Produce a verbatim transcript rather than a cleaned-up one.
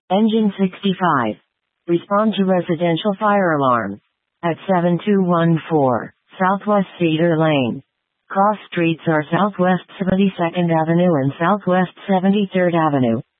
Engine sixty-five. Respond to residential fire alarm. At seven two one four, Southwest Cedar Lane. Cross streets are Southwest seventy-second Avenue and Southwest seventy-third Avenue.